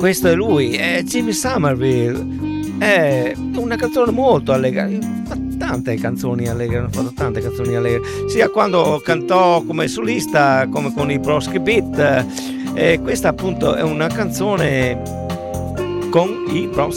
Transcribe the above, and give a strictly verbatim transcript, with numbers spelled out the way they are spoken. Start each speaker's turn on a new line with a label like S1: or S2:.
S1: questo è lui, è Jimmy Somerville. È una canzone molto allegra, fa tante canzoni allegre, hanno fatto tante canzoni allegre, sia quando cantò come solista come con i Broski Beat, e questa appunto è una canzone con i Broski